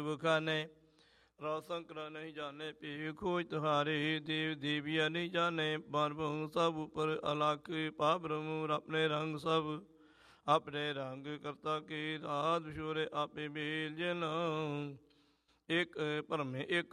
ਬਖਾਨੇ। ਰੋ ਸੰਕਰਾ ਨਹੀਂ ਜਾਣੇ ਪੀ ਖੋਜ ਤੁਹਾਰੇ, ਦੇਵ ਦੇਵੀਆ ਨਹੀਂ ਜਾਣੇ ਬਾਰ ਬਹੁ ਸਭ ਉਪਰ ਅਲਖ। ਪਾ ਬ੍ਰਹਮ ਆਪਣੇ ਰੰਗ ਸਭ, ਆਪਣੇ ਰੰਗ ਕਰਤਾ ਕੇ ਰਾਤ ਵਿਛੋਰੇ ਆਪੇ ਮੇਲ ਜਨ। ਇੱਕ ਭਰਮੇ ਇੱਕ